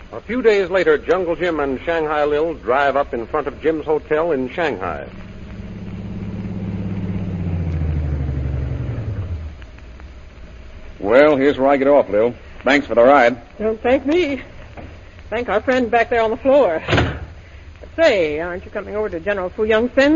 A few days later, Jungle Jim and Shanghai Lil drive up in front of Jim's hotel in Shanghai. Well, here's where I get off, Lil. Thanks for the ride. Don't thank me. Thank our friend back there on the floor. But say, aren't you coming over to General Fu Young's